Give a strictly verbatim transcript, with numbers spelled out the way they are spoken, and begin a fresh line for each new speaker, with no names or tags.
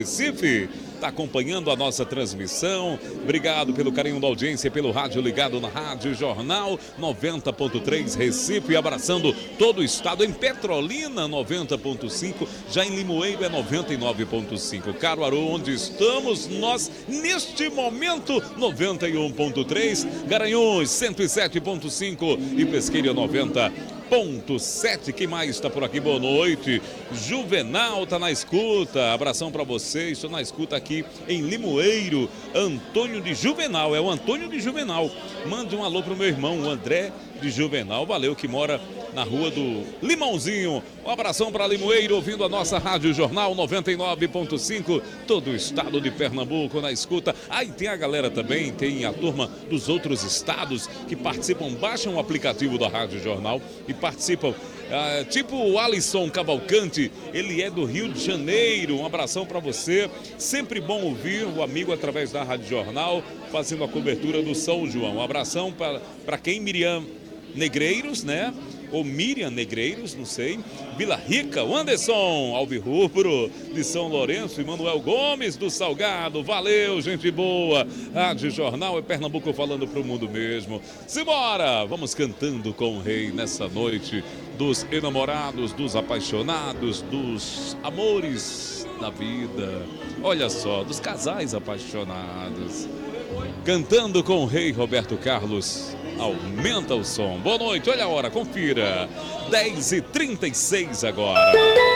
Recife, está acompanhando a nossa transmissão. Obrigado pelo carinho da audiência, pelo rádio ligado na Rádio Jornal noventa ponto três Recife, abraçando todo o estado. Em Petrolina, noventa ponto cinco, já em Limoeiro é noventa e nove ponto cinco. Caruaru, onde estamos nós neste momento, noventa e um ponto três. Garanhuns, cento e sete ponto cinco e Pesqueira, noventa ponto sete. Quem mais está por aqui? Boa noite. Juvenal está na escuta. Abração para vocês. Estou na escuta aqui em Limoeiro. Antônio de Juvenal. É o Antônio de Juvenal. Mande um alô pro meu irmão, o André de Juvenal. Valeu, que mora na rua do Limãozinho. Um abração para Limoeiro, ouvindo a nossa Rádio Jornal noventa e nove ponto cinco. Todo o estado de Pernambuco na escuta. Aí ah, tem a galera também, tem a turma dos outros estados que participam. Baixam o aplicativo da Rádio Jornal e participam. Ah, tipo o Alisson Cavalcante, ele é do Rio de Janeiro. Um abração para você. Sempre bom ouvir o amigo através da Rádio Jornal, fazendo a cobertura do São João. Um abração para quem? Miriam Negreiros, né? Ou Miriam Negreiros, não sei. Vila Rica, o Anderson Alvirrubro de São Lourenço e Manuel Gomes do Salgado. Valeu, gente boa. Rádio Jornal é Pernambuco falando pro mundo mesmo. Simbora! Vamos cantando com o rei nessa noite dos enamorados, dos apaixonados, dos amores da vida. Olha só, dos casais apaixonados. Cantando com o rei Roberto Carlos. Aumenta o som. Boa noite, olha a hora, confira. dez e trinta e seis agora.